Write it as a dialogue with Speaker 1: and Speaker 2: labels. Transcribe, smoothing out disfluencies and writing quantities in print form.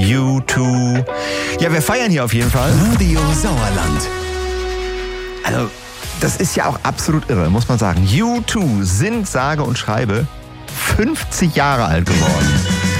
Speaker 1: U2. Ja, wir feiern hier auf jeden Fall.
Speaker 2: Radio Sauerland.
Speaker 1: Also, das ist ja auch absolut irre, muss man sagen. U2 sind sage und schreibe 50 Jahre alt geworden.